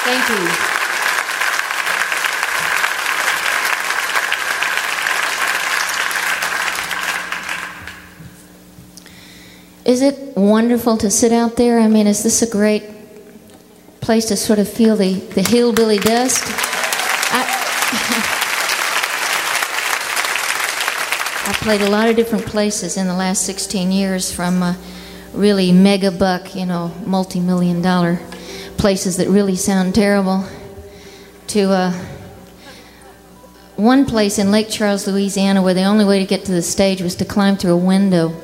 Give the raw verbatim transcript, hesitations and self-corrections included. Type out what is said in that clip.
Thank you. Is it wonderful to sit out there? I mean, is this a great place to sort of feel the, the hillbilly dust? I, I've played a lot of different places in the last sixteen years, from uh, really mega buck, you know, multi-million dollar places that really sound terrible, to uh, one place in Lake Charles, Louisiana, where the only way to get to the stage was to climb through a window.